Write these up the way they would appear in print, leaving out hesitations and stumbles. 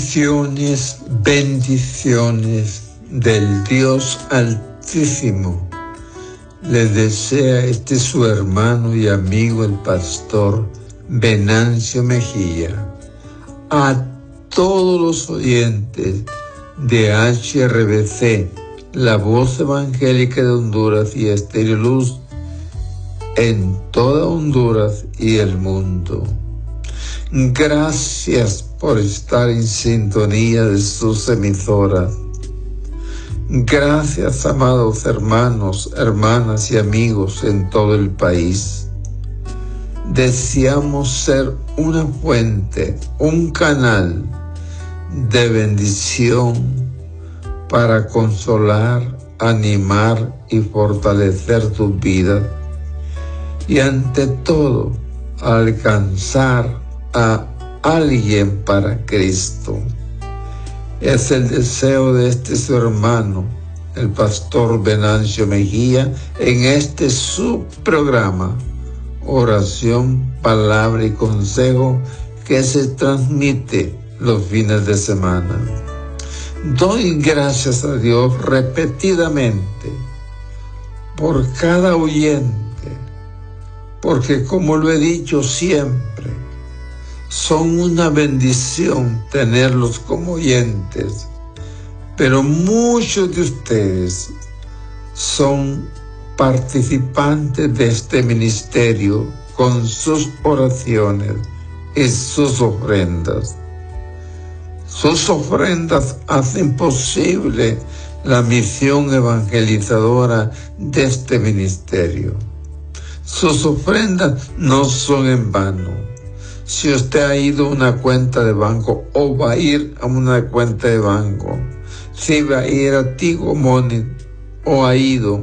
Bendiciones, bendiciones del Dios Altísimo. Le desea su hermano y amigo, el pastor Venancio Mejía, a todos los oyentes de HRBC, la voz evangélica de Honduras, y Estéreo Luz en toda Honduras y el mundo. Gracias por estar en sintonía de sus emisoras. Gracias, amados hermanos, hermanas y amigos en todo el país. Deseamos ser una fuente, un canal de bendición para consolar, animar y fortalecer tus vidas. Y ante todo, alcanzar a alguien para Cristo. Es el deseo de su hermano, el pastor Venancio Mejía, en su programa, Oración, Palabra y Consejo, que se transmite los fines de semana. Doy gracias a Dios repetidamente por cada oyente, porque como lo he dicho siempre, son una bendición tenerlos como oyentes, pero muchos de ustedes son participantes de este ministerio con sus oraciones y sus ofrendas. Sus ofrendas hacen posible la misión evangelizadora de este ministerio. Sus ofrendas no son en vano. Si usted ha ido a una cuenta de banco o va a ir a una cuenta de banco, si va a ir a Tigo Money o ha ido,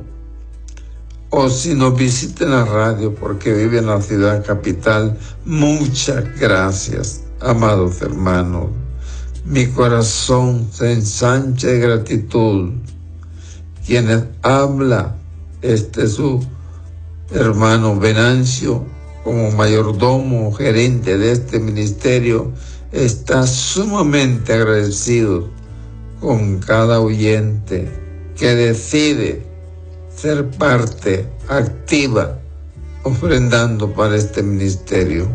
o si nos visita en la radio porque vive en la ciudad capital, muchas gracias, amados hermanos. Mi corazón se ensancha de gratitud. Quienes habla su hermano Venancio, como mayordomo, gerente de este ministerio, está sumamente agradecido con cada oyente que decide ser parte activa, ofrendando para este ministerio.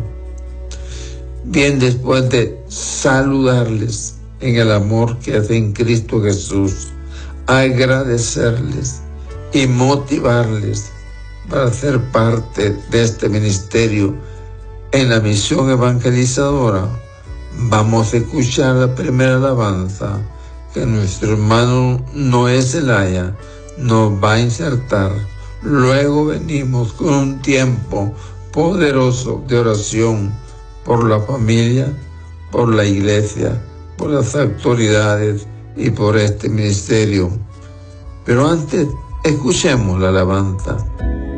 Bien, después de saludarles en el amor que hace en Cristo Jesús, agradecerles y motivarles para ser parte de este ministerio en la misión evangelizadora, vamos a escuchar la primera alabanza que nuestro hermano Noé Zelaya nos va a insertar. Luego venimos con un tiempo poderoso de oración por la familia, por la iglesia, por las autoridades y por este ministerio. Pero antes, escuchemos la alabanza.